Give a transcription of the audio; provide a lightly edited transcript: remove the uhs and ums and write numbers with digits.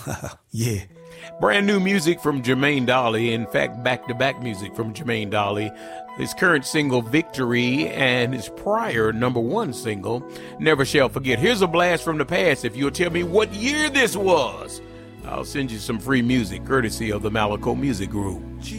Yeah. Brand new music from Jermaine Dolly. In fact, back-to-back music from Jermaine Dolly. His current single, Victory, and his prior #1 single, Never Shall Forget. Here's a blast from the past. If you'll tell me what year this was, I'll send you some free music, courtesy of the Malaco Music Group.